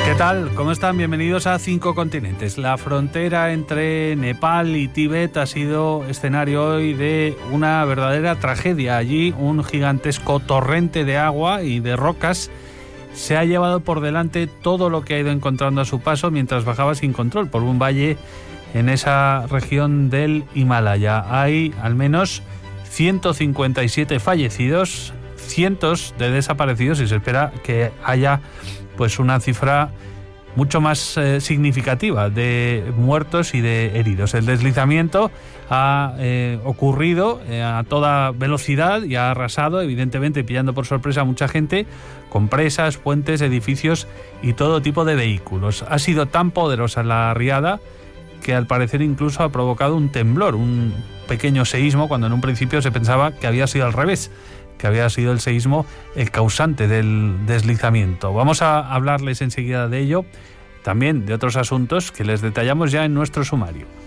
¿Qué tal? ¿Cómo están? Bienvenidos a 5 Continentes. La frontera entre Nepal y Tíbet ha sido escenario hoy de una verdadera tragedia. Allí un gigantesco torrente de agua y de rocas se ha llevado por delante todo lo que ha ido encontrando a su paso mientras bajaba sin control por un valle en esa región del Himalaya. Hay al menos 157 fallecidos, cientos de desaparecidos y se espera que haya pues una cifra mucho más significativa de muertos y de heridos. El deslizamiento ha ocurrido a toda velocidad y ha arrasado, evidentemente pillando por sorpresa a mucha gente, con presas, puentes, edificios y todo tipo de vehículos. Ha sido tan poderosa la riada que al parecer incluso ha provocado un temblor, un pequeño seísmo, cuando en un principio se pensaba que había sido al revés, que había sido el seísmo el causante del deslizamiento. Vamos a hablarles enseguida de ello, también de otros asuntos que les detallamos ya en nuestro sumario.